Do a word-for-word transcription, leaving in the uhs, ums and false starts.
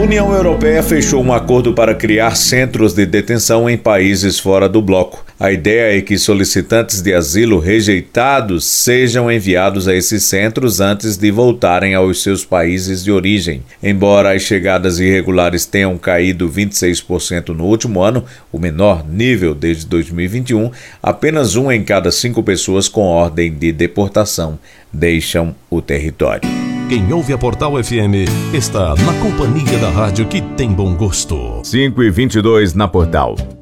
União Europeia fechou um acordo para criar centros de detenção em países fora do bloco. A ideia é que solicitantes de asilo rejeitados sejam enviados a esses centros antes de voltarem aos seus países de origem. Embora as chegadas irregulares tenham caído vinte e seis por cento no último ano, o menor nível desde dois mil e vinte e um, apenas uma em cada cinco pessoas com ordem de deportação deixam o território. Quem ouve a Portal F M está na companhia da rádio que tem bom gosto. cinco e vinte e dois na Portal.